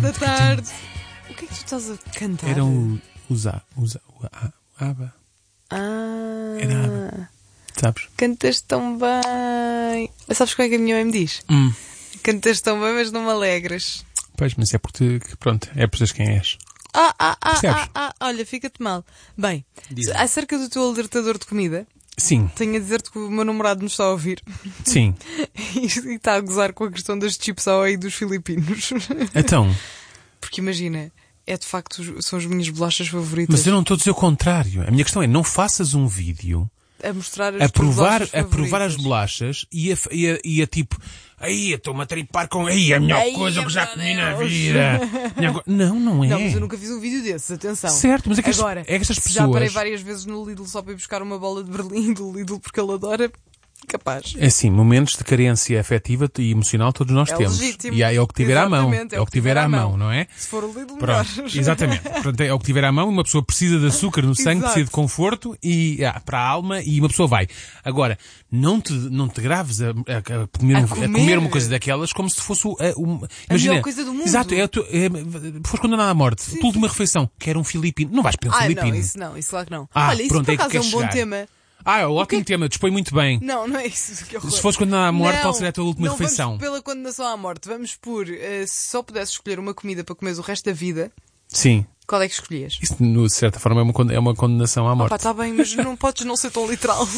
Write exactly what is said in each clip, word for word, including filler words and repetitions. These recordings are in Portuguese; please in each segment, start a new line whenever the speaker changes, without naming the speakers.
da tarde. O que é que tu estás a cantar?
Eram os A, os A, o A, Aba.
Ah,
Era Aba. Sabes?
cantas tão bem. Sabes como é que a minha mãe me diz?
Hum.
Cantas tão bem, mas não me alegras.
Pois, mas é porque, pronto, é por quem és.
Ah, ah, ah,
Percebes?
ah, ah, olha, fica-te mal. Bem,
Diz-me.
acerca do teu alertador de comida,
Sim,
tenho a dizer-te que o meu namorado nos está a ouvir
sim.
e está a gozar com a questão das chips ao aí dos filipinos.
Então,
Porque imagina, é de facto, são as minhas bolachas favoritas.
mas eu não estou a dizer o contrário. A minha questão é, não faças um vídeo
A mostrar as
a
tuas
provar,
bolachas
a provar as
favoritas.
bolachas e a, e a, e a tipo, aí eu estou-me a tripar com aí a melhor
Ai,
coisa que já
meu
comi na
Deus.
vida. Minha co- Não, não é.
Não, mas eu nunca fiz um vídeo desses, atenção.
Certo, mas é que, as-
Agora,
é que estas
se já parei
pessoas...
várias vezes no Lidl só para ir buscar uma bola de Berlim do Lidl porque ele adora, capaz.
É assim, momentos de carência afetiva e emocional todos nós
É
temos.
legítimo.
E aí é o que tiver à mão.
Exatamente,
É o que tiver à mão, não é?
Se for o Lidl,
Pronto,
melhor.
exatamente. Portanto, é o que tiver à mão, uma pessoa precisa de açúcar no sangue,
Exato.
precisa de conforto e ah, para a alma e uma pessoa vai. Agora, não te, não te graves a, a- a comer,
A
um- a
comer?
comer uma coisa daquelas como se fosse o- a, um, imagina,
melhor coisa do mundo.
Exato, é, a tu- é, foste condenado à morte. Tua última refeição, que era um filipino. Não vais para um
Ah,
filipino.
não, isso não, isso claro que não.
Ah,
Olha, isso
pronto,
por
é que
acaso é um
queres
bom
chegar.
tema.
Ah, é um ótimo tema, dispõe muito bem.
Não, não é isso. Que horror.
Se fosse condenado à morte,
Não,
qual seria a tua última
não
refeição?
Vamos pela condenação à morte. Vamos por, eh, se só pudesses escolher uma comida para comeres o resto da vida,
Sim.
qual é que escolhias?
Isso, de certa forma, é uma, con- é uma condenação à morte.
Pá, está bem, mas não podes não ser tão literal.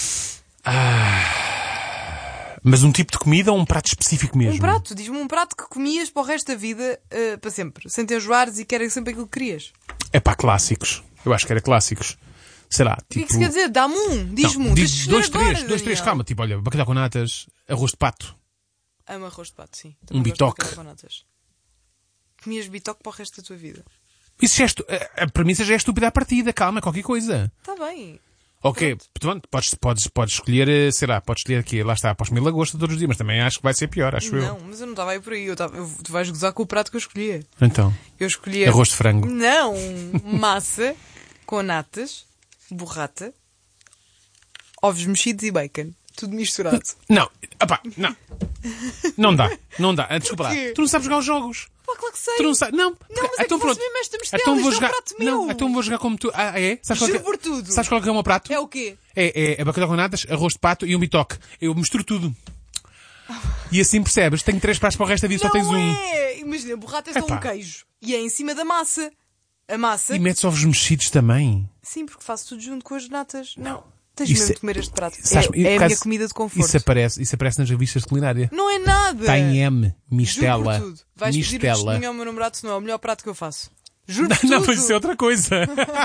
Mas um tipo de comida ou um prato específico mesmo?
Um prato, diz-me um prato que comias para o resto da vida, eh, para sempre, sem te enjoares e que era sempre aquilo que querias.
É pá, clássicos. Eu acho que era clássicos. Sei lá,
O que é
tipo...
que se quer dizer? Dá-me um, diz-me
Não,
um.
diz
Tens de
dois,
escolher agora,
três, dois, três,
Daniel.
calma. Tipo, olha, bacalhau com natas, arroz de pato.
Amo arroz de pato, sim.
Um
Também gosto de
bitoque.
bacalhau com natas. Comias bitoque para o resto da tua vida.
Isso já é estu... a, a premissa já é estúpida à partida. Calma, qualquer coisa.
Está bem.
Ok, pronto, podes, podes, podes escolher, eh, sei lá, podes escolher aqui, lá está, após mil lagosta todos os dias, mas também acho que vai ser pior, acho
Não, mas eu não estava aí por aí. Eu tava... eu- Tu vais gozar com o prato que eu escolhia.
eu. Então,
Eu escolhia...
arroz de frango.
Não, massa com natas, borrata, ovos mexidos e bacon. Tudo misturado.
Não, opá, não. Não dá, não dá. Ah, Desculpa lá.
Porquê?
Tu não sabes jogar os jogos.
Pá, claro que sei.
Tu não sabes. Não,
Não, mas é que
então
faço
pronto.
mesmo esta mistura.
Então vou
Isto é um
jogar.
prato meu.
Não, então vou jogar como tu. Ah, é? Sabes qual
Juro
é que-
por tudo.
Sabes qual é que é o meu prato?
É o quê?
É, é bacalhau com natas, arroz de pato e um bitoque. Eu misturo tudo. E assim percebes, tenho três pratos para o resto da vida, só tens
Não
um.
é! Imagina, borrata é só
Epá.
um queijo. E é em cima da massa. A massa...
E metes ovos mexidos também.
Sim, porque faço tudo junto com as natas. Não. Tens
Isso
mesmo
é-
de comer este prato.
Sabes,
é é a
por
minha
acaso,
comida de conforto.
Isso aparece, isso aparece nas revistas de culinária.
Não é nada!
Tem M,
Juro
mistela.
por tudo. Vais pedir o
Mistela.
testemunho ao meu namorado se não é o melhor prato que eu faço. Juro
Não,
por
não,
tudo.
mas isso é outra coisa.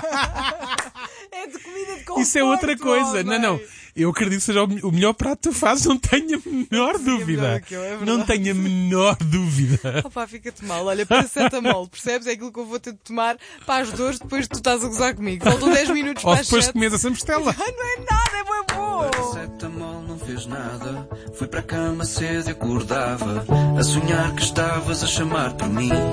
É de comida de conforto.
Isso é outra coisa.
homem.
Não, não. Eu acredito que seja o o melhor prato que tu fazes, não tenho a menor dúvida.
melhor que eu, é verdade.
Não tenho a menor dúvida.
Opá, fica-te mal. Olha, paracetamol, percebes? É aquilo que eu vou ter de tomar para as dores depois de tu estás a gozar comigo. Faltam dez minutos
Ou
para as
depois de
sete.
comeres essa mistela.
Ai, não é nada, é bem bom.
Paracetamol não fez nada. Fui para a cama cedo e acordava a sonhar que estavas a chamar por mim.